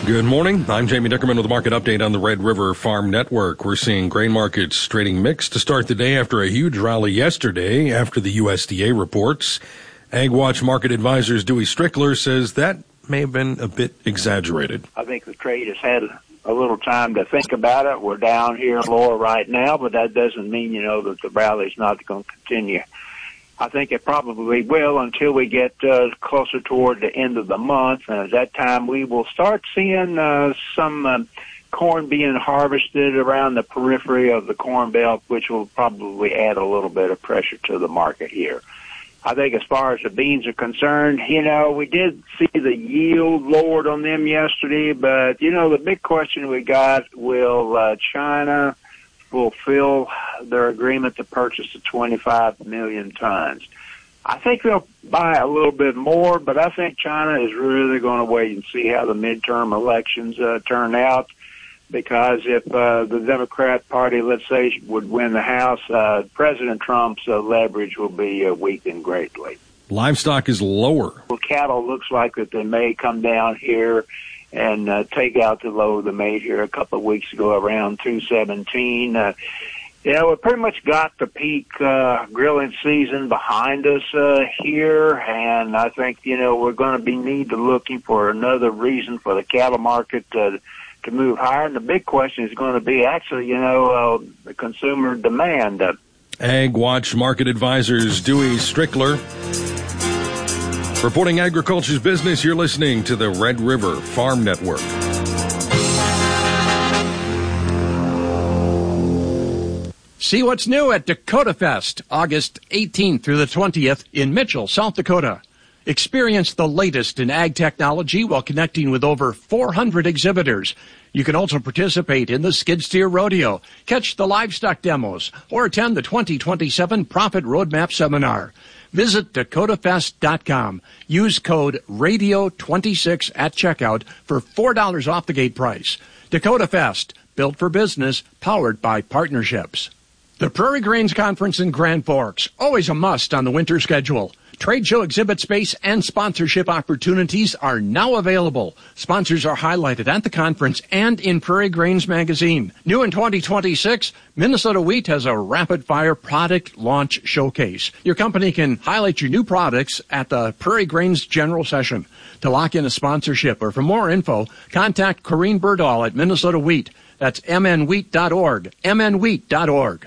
Good morning. I'm Jamie Dickerman with a market update on the Red River Farm Network. We're seeing grain markets trading mixed to start the day after a huge rally yesterday after the USDA reports. AgWatch market advisors Dewey Strickler says that may have been a bit exaggerated. I think the trade has had a little time to think about it. We're down here lower right now, but that doesn't mean, that the rally's not going to continue. I think it probably will until we get closer toward the end of the month. And at that time, we will start seeing some corn being harvested around the periphery of the Corn Belt, which will probably add a little bit of pressure to the market here. I think as far as the beans are concerned, we did see the yield lowered on them yesterday, but, the big question we got, will China fulfill their agreement to purchase the 25 million tons? I think they'll buy a little bit more, but I think China is really going to wait and see how the midterm elections turn out, because if the Democrat Party, let's say, would win the House, President Trump's leverage will be weakened greatly. Livestock is lower. Well, cattle looks like that they may come down here and take out the low they made here a couple of weeks ago around 217. We pretty much got the peak grilling season behind us here, and I think, we're going to need to looking for another reason for the cattle market to move higher. And the big question is going to be actually, the consumer demand. AgWatch market advisors Dewey Strickler. Reporting agriculture's business, you're listening to the Red River Farm Network. See what's new at Dakota Fest, August 18th through the 20th in Mitchell, South Dakota. Experience the latest in ag technology while connecting with over 400 exhibitors. You can also participate in the Skid Steer Rodeo, catch the livestock demos, or attend the 2027 Profit Roadmap Seminar. Visit DakotaFest.com. Use code RADIO26 at checkout for $4 off the gate price. Dakota Fest, built for business, powered by partnerships. The Prairie Grains Conference in Grand Forks, always a must on the winter schedule. Trade show exhibit space and sponsorship opportunities are now available. Sponsors are highlighted at the conference and in Prairie Grains magazine. New in 2026, Minnesota Wheat has a rapid-fire product launch showcase. Your company can highlight your new products at the Prairie Grains General Session. To lock in a sponsorship or for more info, contact Corrine Berdahl at Minnesota Wheat. That's mnwheat.org, mnwheat.org.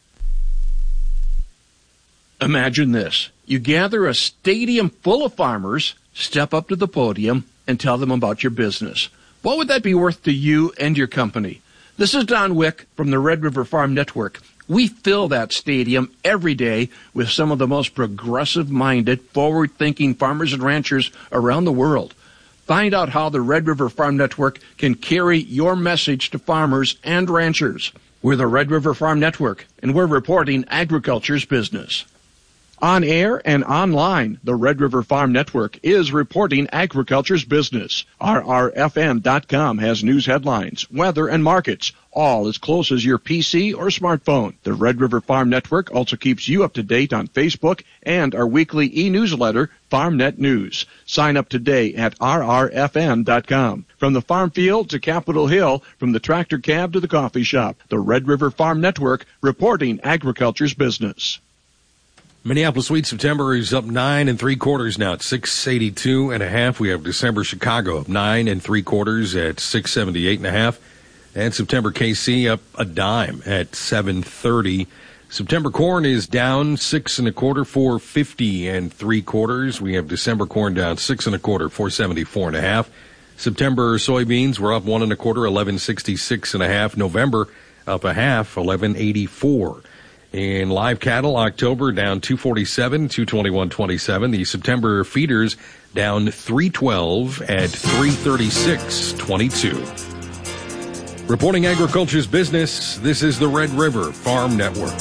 Imagine this. You gather a stadium full of farmers, step up to the podium, and tell them about your business. What would that be worth to you and your company? This is Don Wick from the Red River Farm Network. We fill that stadium every day with some of the most progressive-minded, forward-thinking farmers and ranchers around the world. Find out how the Red River Farm Network can carry your message to farmers and ranchers. We're the Red River Farm Network, and we're reporting agriculture's business. On air and online, the Red River Farm Network is reporting agriculture's business. RRFN.com has news headlines, weather, and markets, all as close as your PC or smartphone. The Red River Farm Network also keeps you up to date on Facebook and our weekly e-newsletter, FarmNet News. Sign up today at RRFN.com. From the farm field to Capitol Hill, from the tractor cab to the coffee shop, the Red River Farm Network reporting agriculture's business. Minneapolis wheat September is up 9 3/4 now at 682.5. We have December Chicago up 9 3/4 at 678.5. And September KC up a dime at 730. September corn is down 6 1/4, 450 3/4. We have December corn down 6 1/4, 474.5. September soybeans were up 1 1/4, 1166.5. November up a half, 1184. In live cattle, October down 247, 221.27. The September feeders down 312 at 336.22. Reporting agriculture's business, this is the Red River Farm Network.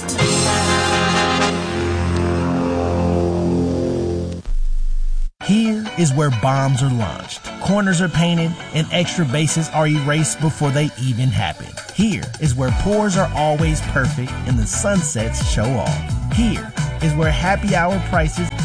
Here is where bombs are launched, corners are painted, and extra bases are erased before they even happen. Here is where pours are always perfect and the sunsets show off. Here is where happy hour prices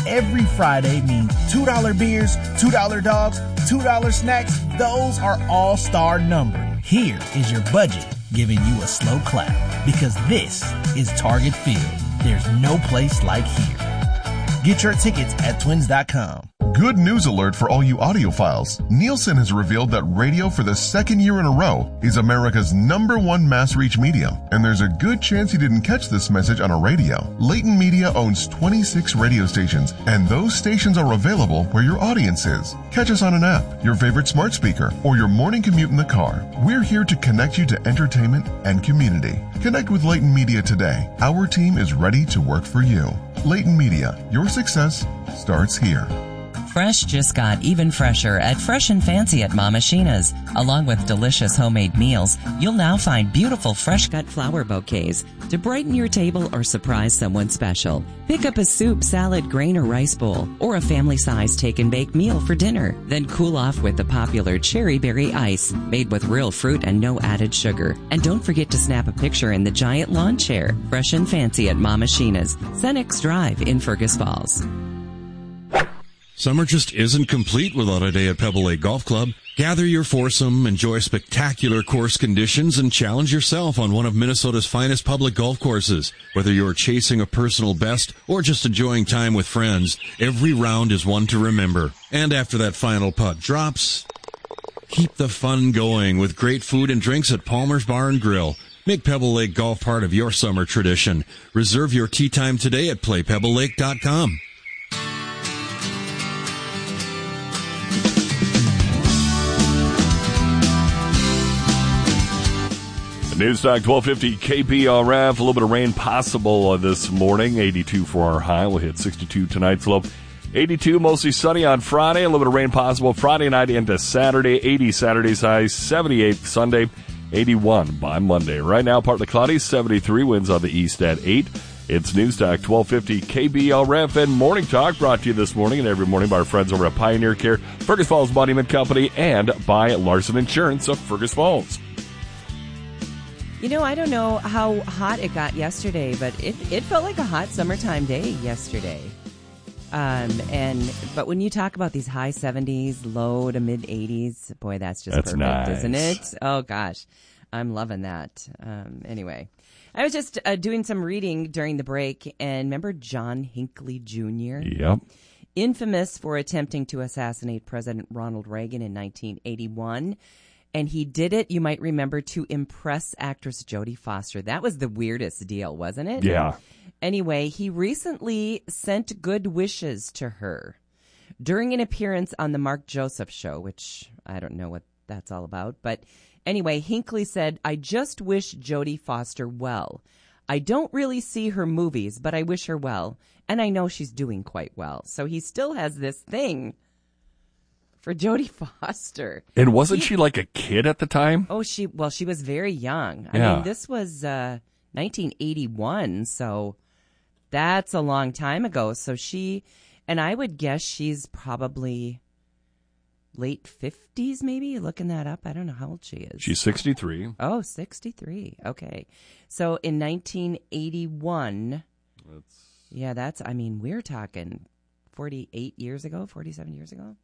every Friday means $2 beers, $2 dogs, $2 snacks. Those are all-star numbered. Here is your budget giving you a slow clap, because this is Target Field. There's no place like here. Get your tickets at twins.com. Good news alert for all you audiophiles. Nielsen has revealed that radio for the second year in a row is America's #1 mass reach medium, and there's a good chance you didn't catch this message on a radio. Leighton Media owns 26 radio stations, and those stations are available where your audience is. Catch us on an app, your favorite smart speaker, or your morning commute in the car. We're here to connect you to entertainment and community. Connect with Leighton Media today. Our team is ready to work for you. Leighton Media, your success starts here. Fresh just got even fresher at Fresh and Fancy at Mama Sheena's. Along with delicious homemade meals, you'll now find beautiful fresh-cut flower bouquets to brighten your table or surprise someone special. Pick up a soup, salad, grain, or rice bowl, or a family-size take-and-bake meal for dinner. Then cool off with the popular Cherry Berry Ice, made with real fruit and no added sugar. And don't forget to snap a picture in the giant lawn chair. Fresh and Fancy at Mama Sheena's, Senex Drive in Fergus Falls. Summer just isn't complete without a day at Pebble Lake Golf Club. Gather your foursome, enjoy spectacular course conditions, and challenge yourself on one of Minnesota's finest public golf courses. Whether you're chasing a personal best or just enjoying time with friends, every round is one to remember. And after that final putt drops, keep the fun going with great food and drinks at Palmer's Bar and Grill. Make Pebble Lake Golf part of your summer tradition. Reserve your tee time today at playpebblelake.com. Newstalk 1250 KPRF. A little bit of rain possible this morning. 82 for our high. We'll hit 62 tonight's low. 82, mostly sunny on Friday. A little bit of rain possible Friday night into Saturday. 80 Saturday's high. 78 Sunday. 81 by Monday. Right now, partly cloudy. 73 winds on the east at 8. It's Newstalk 1250 KBRF and Morning Talk, brought to you this morning and every morning by our friends over at Pioneer Care, Fergus Falls Monument Company, and by Larson Insurance of Fergus Falls. You know, I don't know how hot it got yesterday, but it felt like a hot summertime day yesterday. But when you talk about these high 70s, low to mid 80s, boy, that's perfect, nice. Isn't it? Oh gosh, I'm loving that. Anyway, I was just doing some reading during the break, and remember John Hinckley Jr.? Yep. Infamous for attempting to assassinate President Ronald Reagan in 1981. And he did it, you might remember, to impress actress Jodie Foster. That was the weirdest deal, wasn't it? Yeah. Anyway, he recently sent good wishes to her during an appearance on the Mark Joseph Show, which I don't know what that's all about. But anyway, Hinckley said, "I just wish Jodie Foster well. I don't really see her movies, but I wish her well. And I know she's doing quite well." So he still has this thing for Jodie Foster. And wasn't she like a kid at the time? Oh, she was very young. I Yeah. mean, this was 1981, so that's a long time ago. So and I would guess she's probably late 50s, maybe, looking that up. I don't know how old she is. She's 63. Oh, 63. Okay. So in 1981, we're talking 47 years ago.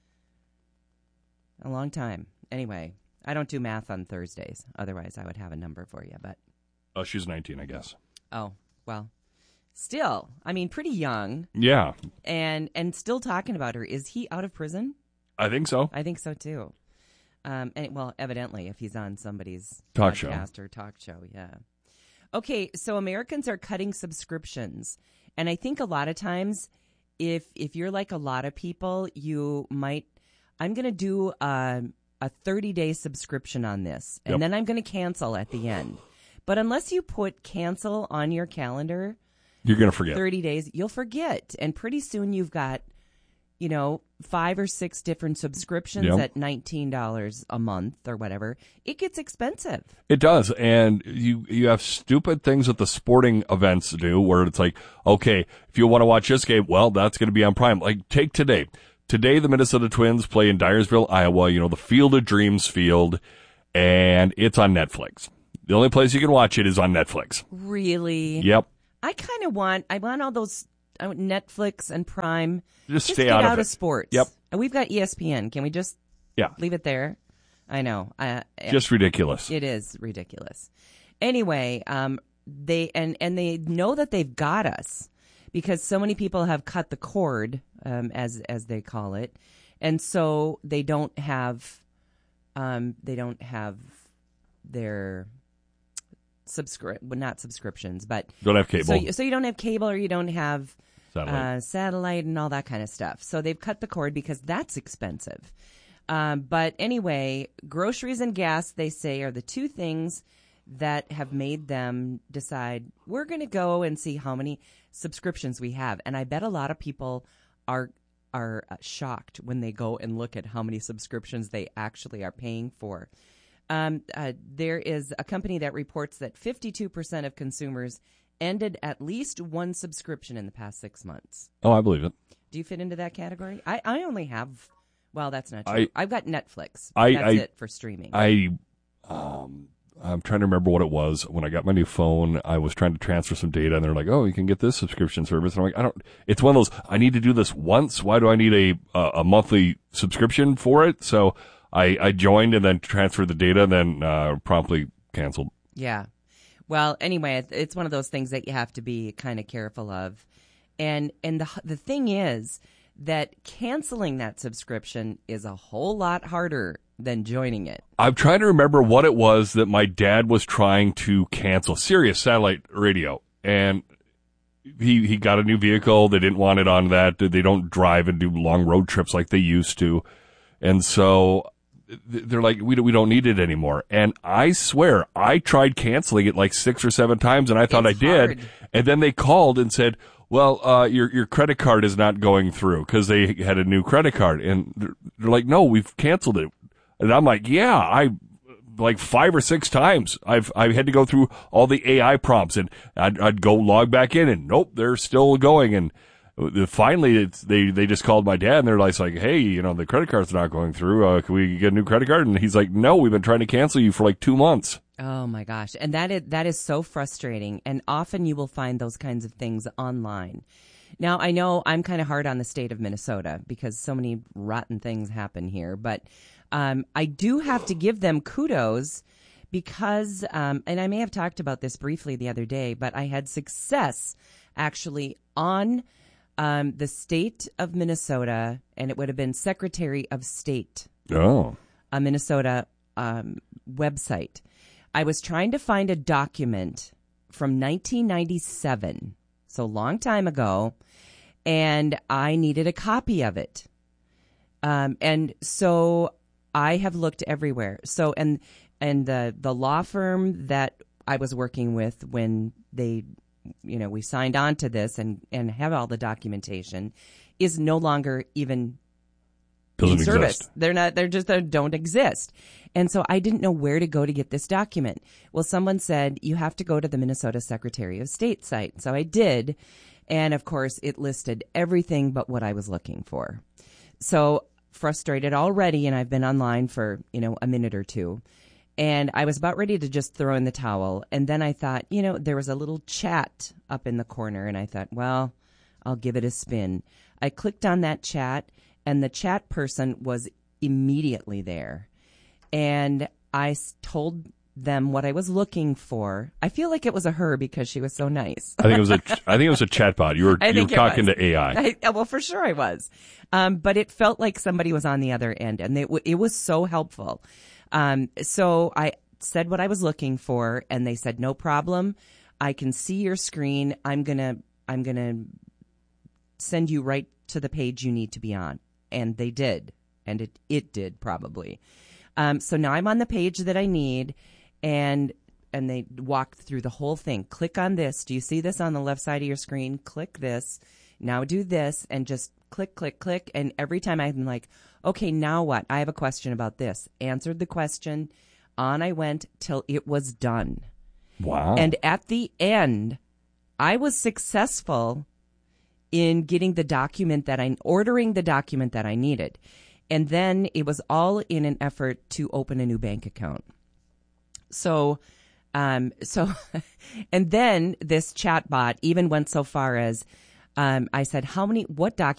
A long time. Anyway, I don't do math on Thursdays. Otherwise, I would have a number for you. But Oh, she's 19, I guess. Oh, well, still, pretty young. Yeah. And still talking about her. Is he out of prison? I think so. I think so, too. Evidently, if he's on somebody's Talk show. podcast or talk show, yeah. Okay, so Americans are cutting subscriptions. And I think a lot of times, if you're like a lot of people, you might... I'm going to do a 30-day subscription on this, and then I'm going to cancel at the end. But unless you put cancel on your calendar, you're going to forget. 30 days, you'll forget. And pretty soon you've got, 5 or 6 different subscriptions at $19 a month or whatever. It gets expensive. It does. And you have stupid things that the sporting events do where it's like, okay, if you want to watch this game, well, that's going to be on Prime. Like, take today. Today, the Minnesota Twins play in Dyersville, Iowa, the Field of Dreams field, and it's on Netflix. The only place you can watch it is on Netflix. Really? Yep. I want all those Netflix and Prime. Just stay get out of of sports. Yep. And we've got ESPN. Can we just leave it there? I know. Just ridiculous. It is ridiculous. Anyway, they know that they've got us because so many people have cut the cord, as they call it, and so they don't have their not subscriptions, but don't have cable. So you don't have cable, or you don't have satellite and all that kind of stuff. So they've cut the cord because that's expensive. But anyway, groceries and gas, they say, are the two things that have made them decide we're going to go and see how many subscriptions we have. And I bet a lot of people are shocked when they go and look at how many subscriptions they actually are paying for. There is a company that reports that 52% of consumers ended at least one subscription in the past 6 months. Oh, I believe it. Do you fit into that category? I only have... Well, that's not true. I've got Netflix. That's it for streaming. I'm trying to remember what it was. When I got my new phone, I was trying to transfer some data, and they're like, "Oh, you can get this subscription service." And I'm like, "I don't." It's one of those. I need to do this once. Why do I need a monthly subscription for it? So I joined and then transferred the data, and then promptly canceled. Yeah. Well, anyway, it's one of those things that you have to be kind of careful of, and the thing is that canceling that subscription is a whole lot harder than joining it. I'm trying to remember what it was that my dad was trying to cancel. Sirius satellite radio. And he got a new vehicle. They didn't want it on that. They don't drive and do long road trips like they used to. And so they're like, we don't need it anymore. And I swear, I tried canceling it like 6 or 7 times, and I thought I did. Hard. And then they called and said, well, your credit card is not going through because they had a new credit card. And they're like, no, we've canceled it. And I'm like, yeah, like 5 or 6 times. I had to go through all the AI prompts, and I'd go log back in, and nope, they're still going. And finally, they just called my dad, and they're like, hey, the credit card's not going through. Can we get a new credit card? And he's like, no, we've been trying to cancel you for like 2 months. Oh my gosh. And that is so frustrating. And often you will find those kinds of things online. Now, I know I'm kind of hard on the state of Minnesota because so many rotten things happen here, but I do have to give them kudos because, and I may have talked about this briefly the other day, but I had success actually on the state of Minnesota, and it would have been Secretary of State, Minnesota website. I was trying to find a document from 1997, so a long time ago, and I needed a copy of it. And so I have looked everywhere. So, and the law firm that I was working with when they, we signed on to this and have all the documentation is no longer even in service. They don't exist. And so I didn't know where to go to get this document. Well, someone said, you have to go to the Minnesota Secretary of State site. So I did. And of course, it listed everything but what I was looking for. So frustrated already, and I've been online for, a minute or two. And I was about ready to just throw in the towel. And then I thought, there was a little chat up in the corner. And I thought, well, I'll give it a spin. I clicked on that chat, and the chat person was immediately there. And I told them what I was looking for. I feel like it was a her because she was so nice. I think it was a chatbot. You were talking to AI. Well, for sure I was. But it felt like somebody was on the other end, and it was so helpful. So I said what I was looking for, and they said, no problem. I can see your screen. I'm going to send you right to the page you need to be on. And they did. And it did probably. So now I'm on the page that I need, and they walked through the whole thing. Click on this. Do you see this on the left side of your screen? Click this. Now do this, and just click, click, click. And every time I'm like, okay, now what? I have a question about this. Answered the question. On I went till it was done. Wow. And at the end, I was successful in getting ordering the document that I needed. And then it was all in an effort to open a new bank account. So, and then this chatbot even went so far as, I said, what